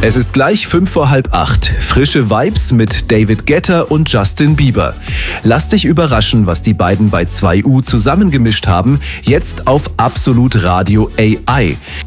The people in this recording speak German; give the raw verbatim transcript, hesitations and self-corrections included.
Es ist gleich fünf vor halb acht. Frische Vibes mit David Guetta und Justin Bieber. Lass dich überraschen, was die beiden bei zwei U zusammengemischt haben. Jetzt auf Absolut Radio A I.